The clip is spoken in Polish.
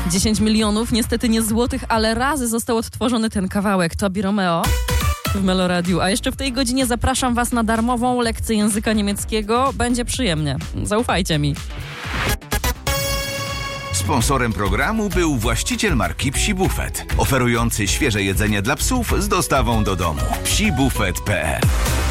10 milionów, niestety nie złotych, ale razy został odtworzony ten kawałek Tobi Romeo w Meloradiu. A jeszcze w tej godzinie zapraszam Was na darmową lekcję języka niemieckiego. Będzie przyjemnie. Zaufajcie mi. Sponsorem programu był właściciel marki Psi Buffet, oferujący świeże jedzenie dla psów z dostawą do domu. psibufet.pl